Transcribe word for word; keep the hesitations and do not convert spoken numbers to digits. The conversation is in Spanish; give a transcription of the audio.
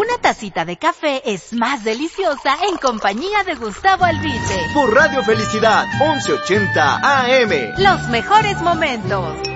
Una tacita de café es más deliciosa en compañía de Gustavo Albite. Por Radio Felicidad, once ochenta A M. Los mejores momentos.